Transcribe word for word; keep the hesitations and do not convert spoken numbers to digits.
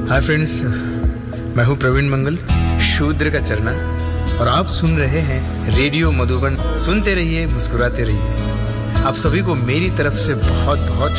Hi friends, मैं हूं प्रवीण मंगल, शूद्र का चरना, और आप सुन रहे हैं रेडियो मधुबन। सुनते रहिए, मुस्कुराते रहिए। आप सभी को मेरी तरफ से बहुत बहुत